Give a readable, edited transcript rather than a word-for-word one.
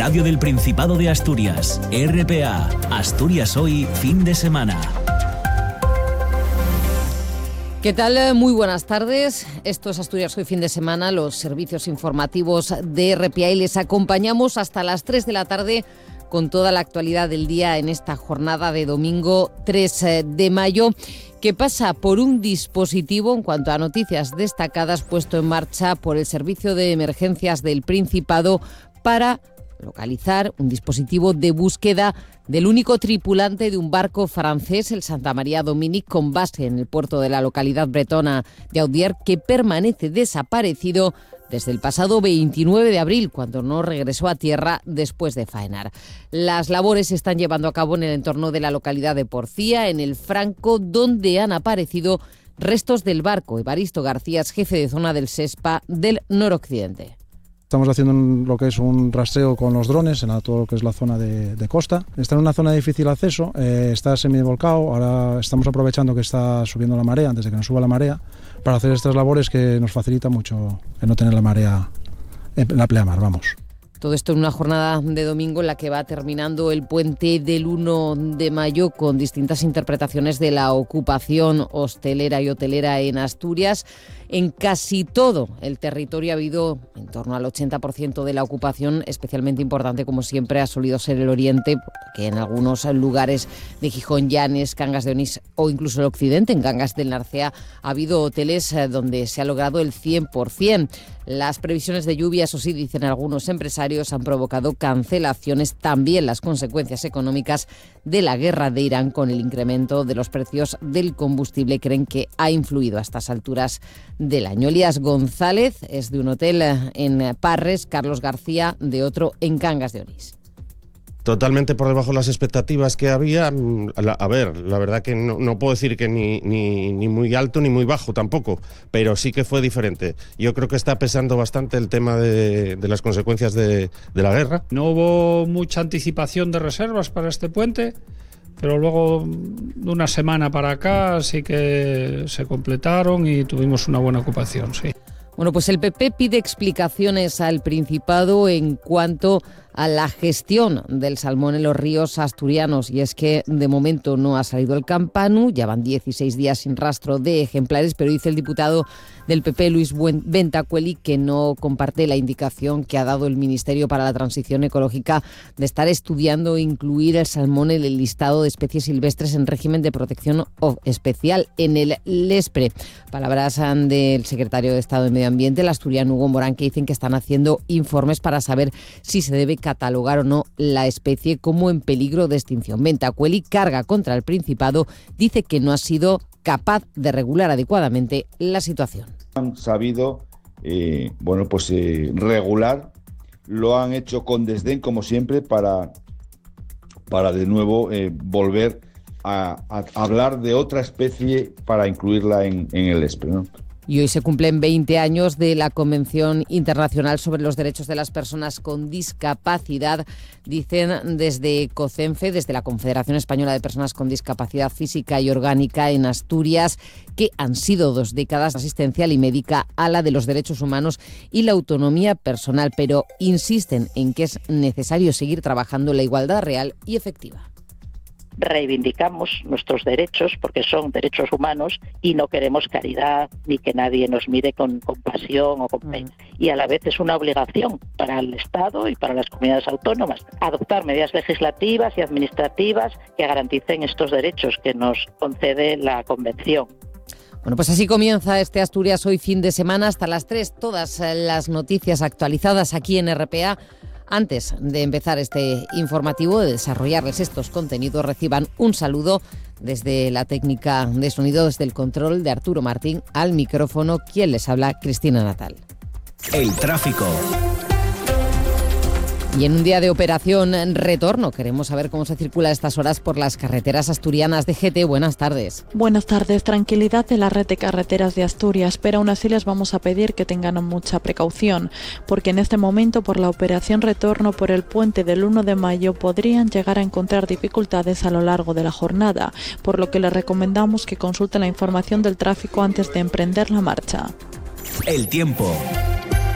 Radio del Principado de Asturias, RPA, Asturias Hoy, fin de semana. ¿Qué tal? Muy buenas tardes. Esto es Asturias Hoy, fin de semana, los servicios informativos de RPA, y les acompañamos hasta las 3 de la tarde con toda la actualidad del día en esta jornada de domingo 3 de mayo, que pasa por un dispositivo, en cuanto a noticias destacadas, puesto en marcha por el Servicio de Emergencias del Principado para localizar un dispositivo de búsqueda del único tripulante de un barco francés, el Santa María Dominic, con base en el puerto de la localidad bretona de Audier, que permanece desaparecido desde el pasado 29 de abril, cuando no regresó a tierra después de faenar. Las labores se están llevando a cabo en el entorno de la localidad de Porcía, en el Franco, donde han aparecido restos del barco. Evaristo García es jefe de zona del SESPA del noroccidente. Estamos haciendo lo que es un rastreo con los drones en todo lo que es la zona de costa. Está en una zona de difícil acceso, está semivolcado. Ahora estamos aprovechando que está subiendo la marea, antes de que nos suba la marea, para hacer estas labores que nos facilita mucho el no tener la marea en la pleamar, vamos. Todo esto en una jornada de domingo en la que va terminando el puente del 1 de mayo, con distintas interpretaciones de la ocupación hostelera y hotelera en Asturias. En casi todo el territorio ha habido en torno al 80% de la ocupación. Especialmente importante, como siempre, ha solido ser el oriente, que en algunos lugares de Gijón, Llanes, Cangas de Onís o incluso el occidente, en Cangas del Narcea, ha habido hoteles donde se ha logrado el 100%. Las previsiones de lluvia, eso sí, dicen algunos empresarios, han provocado cancelaciones. También las consecuencias económicas de la guerra de Irán, con el incremento de los precios del combustible, creen que ha influido a estas alturas del año. Elías González es de un hotel en Parres, Carlos García de otro en Cangas de Onís. Totalmente por debajo de las expectativas que había. A ver, la verdad que no puedo decir que ni muy alto ni muy bajo tampoco, pero sí que fue diferente. Yo creo que está pesando bastante el tema de las consecuencias de la guerra. No hubo mucha anticipación de reservas para este puente, pero luego de una semana para acá sí que se completaron y tuvimos una buena ocupación, sí. Bueno, pues el PP pide explicaciones al Principado en cuanto a la gestión del salmón en los ríos asturianos, y es que de momento no ha salido el campanu, ya van 16 días sin rastro de ejemplares, pero dice el diputado del PP, Luis Ventacueli, que no comparte la indicación que ha dado el Ministerio para la Transición Ecológica de estar estudiando incluir el salmón en el listado de especies silvestres en régimen de protección especial en el LESPRE. Palabras del secretario de Estado de Medio Ambiente, el asturiano Hugo Morán, que dicen que están haciendo informes para saber si se debe catalogar o no la especie como en peligro de extinción. Ventacueli carga contra el Principado, dice que no ha sido capaz de regular adecuadamente la situación. Han sabido regular, lo han hecho con desdén, como siempre, para de nuevo volver a hablar de otra especie para incluirla en el ESPRE, ¿no? Y hoy se cumplen 20 años de la Convención Internacional sobre los Derechos de las Personas con Discapacidad. Dicen desde COCENFE, desde la Confederación Española de Personas con Discapacidad Física y Orgánica en Asturias, que han sido 2 décadas asistencial y médica a la de los derechos humanos y la autonomía personal, pero insisten en que es necesario seguir trabajando en la igualdad real y efectiva. Reivindicamos nuestros derechos porque son derechos humanos y no queremos caridad ni que nadie nos mire con compasión o con pena. Y a la vez es una obligación para el Estado y para las comunidades autónomas adoptar medidas legislativas y administrativas que garanticen estos derechos que nos concede la Convención. Bueno, pues así comienza este Asturias Hoy, fin de semana. Hasta las 3, todas las noticias actualizadas aquí en RPA. Antes de empezar este informativo, de desarrollarles estos contenidos, reciban un saludo desde la técnica de sonido, desde el control de Arturo Martín, al micrófono, quien les habla, Cristina Natal. El tráfico. Y en un día de operación retorno, queremos saber cómo se circula a estas horas por las carreteras asturianas. DGT, buenas tardes. Buenas tardes. Tranquilidad en la red de carreteras de Asturias, pero aún así les vamos a pedir que tengan mucha precaución, porque en este momento, por la operación retorno por el puente del 1 de mayo, podrían llegar a encontrar dificultades a lo largo de la jornada, por lo que les recomendamos que consulten la información del tráfico antes de emprender la marcha. El tiempo.